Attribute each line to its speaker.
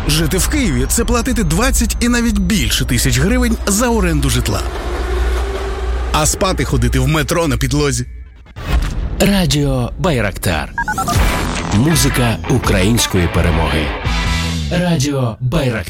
Speaker 1: Жити в Києві – це платити 20 і навіть більше тисяч гривень за оренду житла. А спати ходити в метро на підлозі.
Speaker 2: Радіо Байрактар. Музика української перемоги. Радіо Байрактар.